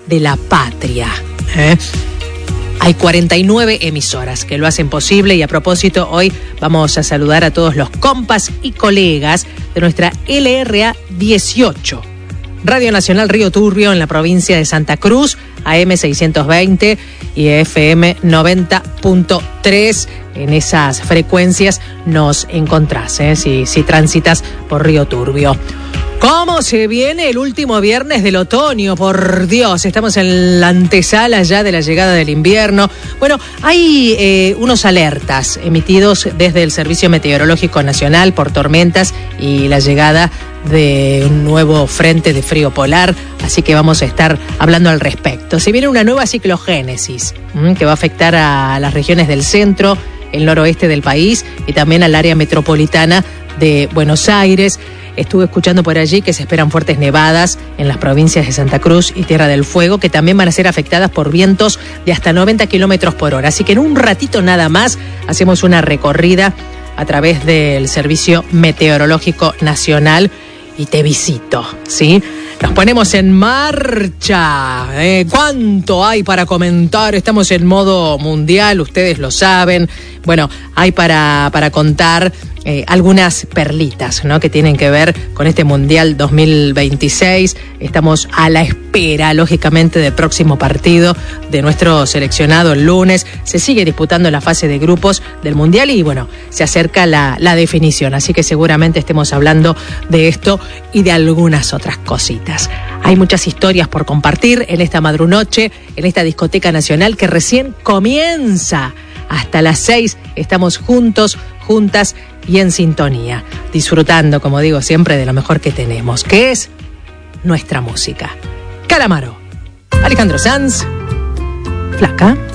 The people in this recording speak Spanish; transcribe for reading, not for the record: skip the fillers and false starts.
de la patria. Hay 49 emisoras que lo hacen posible y a propósito hoy vamos a saludar a todos los compas y colegas de nuestra LRA 18. Radio Nacional Río Turbio en la provincia de Santa Cruz, AM 620 y FM 90.3. En esas frecuencias nos encontrás, si transitas por Río Turbio. ¿Cómo se viene el último viernes del otoño? Por Dios, estamos en la antesala ya de la llegada del invierno. Bueno, hay unos alertas emitidos desde el Servicio Meteorológico Nacional por tormentas y la llegada de un nuevo frente de frío polar, así que vamos a estar hablando al respecto. Se viene una nueva ciclogénesis que va a afectar a las regiones del centro, el noroeste del país y también al área metropolitana de Buenos Aires. Estuve escuchando por allí que se esperan fuertes nevadas en las provincias de Santa Cruz y Tierra del Fuego, que también van a ser afectadas por vientos de hasta 90 kilómetros por hora. Así que en un ratito nada más hacemos una recorrida a través del Servicio Meteorológico Nacional y te visito, ¿sí? Nos ponemos en marcha. ¿Cuánto hay para comentar? Estamos en modo mundial, ustedes lo saben. Bueno, hay para contar algunas perlitas, ¿no?, que tienen que ver con este Mundial 2026. Estamos a la espera, lógicamente, del próximo partido de nuestro seleccionado el lunes. Se sigue disputando la fase de grupos del Mundial y, bueno, se acerca la definición. Así que seguramente estemos hablando de esto y de algunas otras cositas. Hay muchas historias por compartir en esta madrunoche, en esta discoteca nacional que recién comienza. Hasta las 6 estamos juntos, juntas y en sintonía, disfrutando, como digo siempre, de lo mejor que tenemos, que es nuestra música. Calamaro, Alejandro Sanz, Flaca.